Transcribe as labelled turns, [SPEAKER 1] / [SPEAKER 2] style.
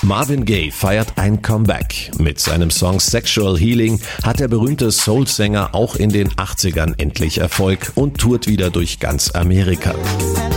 [SPEAKER 1] Marvin Gaye feiert ein Comeback. Mit seinem Song Sexual Healing hat der berühmte Soul-Sänger auch in den 80ern endlich Erfolg und tourt wieder durch ganz Amerika.